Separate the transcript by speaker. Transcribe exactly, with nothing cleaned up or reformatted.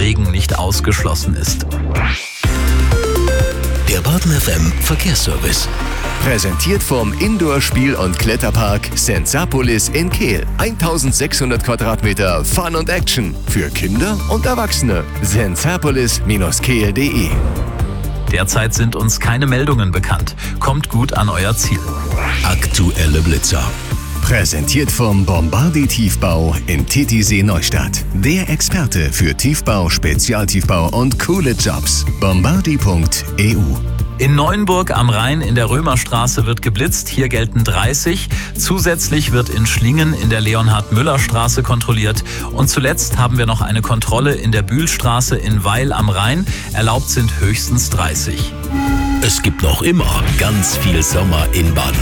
Speaker 1: Regen nicht ausgeschlossen ist.
Speaker 2: Der Baden F M Verkehrsservice.
Speaker 3: Präsentiert vom Indoor-Spiel- und Kletterpark Sensapolis in Kehl. eintausendsechshundert Quadratmeter Fun und Action für Kinder und Erwachsene. sensapolis Bindestrich kehl punkt de.
Speaker 1: Derzeit sind uns keine Meldungen bekannt. Kommt gut an euer Ziel.
Speaker 2: Aktuelle Blitzer.
Speaker 3: Präsentiert vom Bombardi Tiefbau in Titisee Neustadt. Der Experte für Tiefbau, Spezialtiefbau und coole Jobs. bombardi punkt e u.
Speaker 1: In Neuenburg am Rhein in der Römerstraße wird geblitzt. Hier gelten dreißig. Zusätzlich wird in Schlingen in der Leonhard-Müller-Straße kontrolliert. Und zuletzt haben wir noch eine Kontrolle in der Bühlstraße in Weil am Rhein. Erlaubt sind höchstens dreißig.
Speaker 2: Es gibt noch immer ganz viel Sommer in Baden.